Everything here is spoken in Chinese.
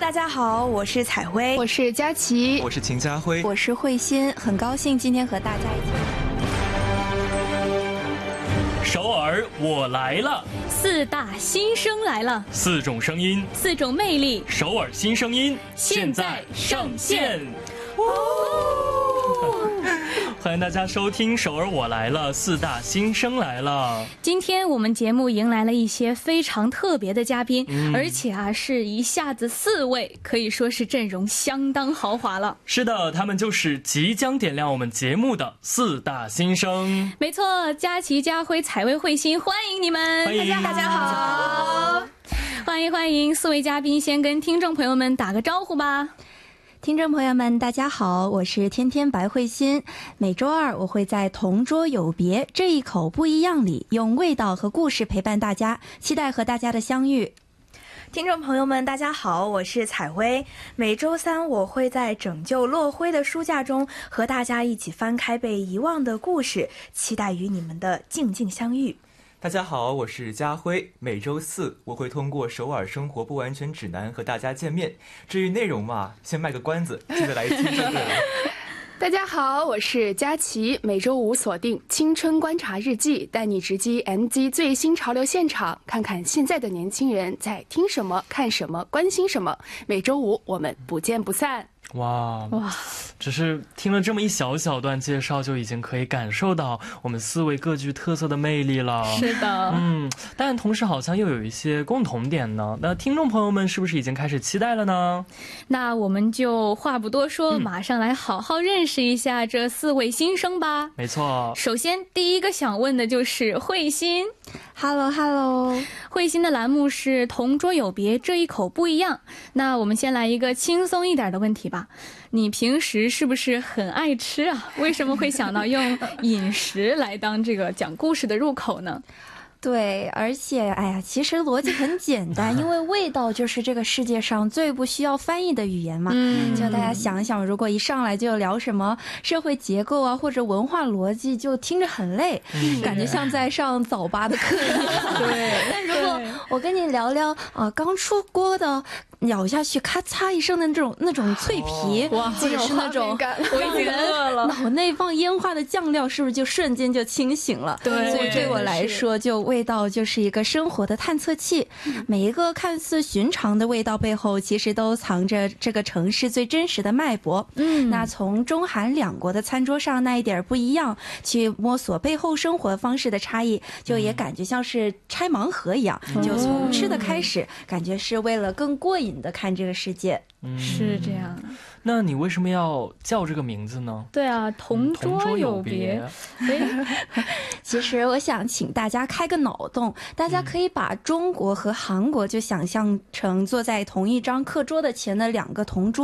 大家好，我是彩辉， 我是佳琪， 我是秦家辉， 我是慧心，很高兴今天和大家一起。 首尔我来了， 四大新声来了 ，4种声音 ，4种魅力， 首尔新声音现在上线。 欢迎大家收听首尔我来了，4大新声来了。 今天我们节目迎来了一些非常特别的嘉宾，而且是一下子4位，可以说是阵容相当豪华了。 是的，他们就是即将点亮我们节目的4大新声。 没错，佳琪、家辉、彩薇、慧心，欢迎你们！ 大家好， 欢迎4位嘉宾，先跟听众朋友们打个招呼吧。 听众朋友们大家好，我是天天白慧心。每周二我会在同桌有别这一口不一样里，用味道和故事陪伴大家，期待和大家的相遇。 听众朋友们大家好，我是彩薇。每周三我会在拯救落灰的书架中和大家一起翻开被遗忘的故事，期待与你们的静静相遇。 大家好，我是家辉。每周四我会通过首尔生活不完全指南和大家见面，至于内容嘛，先卖个关子，记得来听就对了。 大家好，我是佳琪。每周五锁定青春观察日记，带你直击 MG 最新潮流现场，看看现在的年轻人在听什么、看什么、关心什么。每周五我们不见不散。 哇，只是听了这么一小段介绍，就已经可以感受到我们4位各具特色的魅力了。 是的， 但同时好像又有一些共同点呢。那听众朋友们是不是已经开始期待了呢？ 那我们就话不多说，马上来好好认识一下这4位新生吧。 没错， 首先第一个想问的就是慧心。 Hello， 慧心的栏目是同桌有别，这一口不一样。那我们先来一个轻松一点的问题吧，你平时是不是很爱吃啊？为什么会想到用饮食来当这个讲故事的入口呢？ 对，而且其实逻辑很简单，因为味道就是这个世界上最不需要翻译的语言嘛。就大家想想，如果一上来就聊什么社会结构啊，或者文化逻辑，就听着很累，感觉像在上早八的课一样。对，但如果我跟你聊聊刚出锅的咬下去咔嚓一声的那种脆皮， 哇， 或者是那种我已经饿了， 脑内放烟花的酱料，是不是就瞬间就清醒了？ 对， 所以对我来说，就味道就是一个生活的探测器。每一个看似寻常的味道背后，其实都藏着这个城市最真实的脉搏。那从中韩两国的餐桌上那一点不一样，去摸索背后生活方式的差异，就也感觉像是拆盲盒一样，就从吃的开始，感觉是为了更过瘾的看这个世界。 是这样。 那你为什么要叫这个名字呢？ 对啊，同桌有别。 其实我想请大家开个脑洞，大家可以把中国和韩国就想象成坐在同一张课桌的前的2个同桌，